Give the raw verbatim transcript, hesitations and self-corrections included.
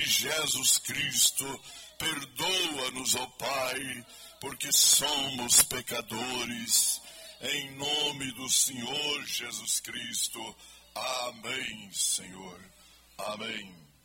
Jesus Cristo, perdoa-nos, ó Pai, porque somos pecadores. Em nome do Senhor Jesus Cristo. Amém, Senhor. Amém.